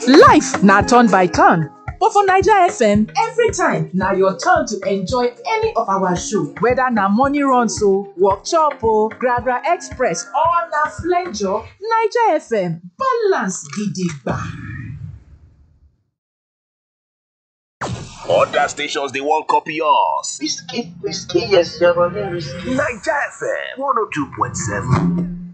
life na turn by turn. But for Naija FM, every time na your turn to enjoy any of our show. Whether na morning runs o, workshop o, Gragra Express or na flenjo, Naija FM balance gidigba. Other stations they won't copy us. Risky, yes, you're very risky. Naija FM 102.7.